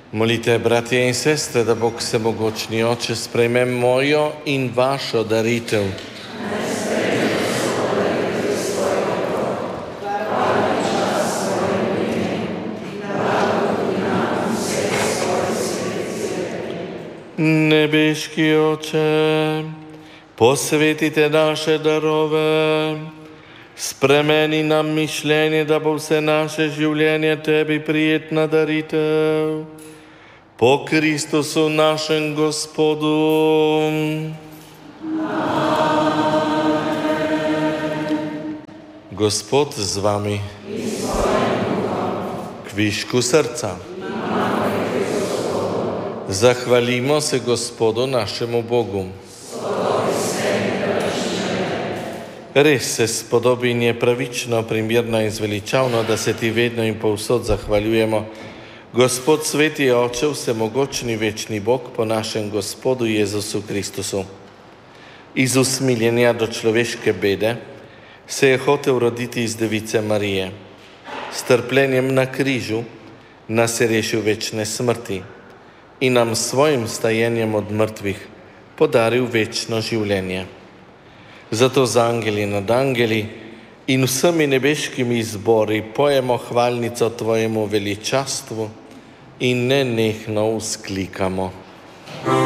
Molite, bratje in sestre, da Bog Vsemogočni Oče sprejme mojo in vašo daritev. Nebeški Oče, posvetite naše darove, spremeni nam mišljenje, da bo vse naše življenje Tebi prijetna daritev. Po Kristusu našem Gospodu. Gospod z vami. Kvišku srca. Zahvalimo se Gospodu našemu Bogu. Res se spodobi in je pravično, primerno in zveličavno, da se Ti vedno in povsod zahvaljujemo. Gospod sveti Oče, vsemogočni večni Bog, po našem Gospodu Jezusu Kristusu. Iz usmiljenja do človeške bede se je hotel roditi iz Device Marije. S trpljenjem na križu nas je rešil večne smrti in nam svojim stajenjem od mrtvih podaril večno življenje. Zato z angeli nad angeli in vsemi nebeškimi zbori pojemo hvalnico Tvojemu veličastvu in nenehno vzklikamo.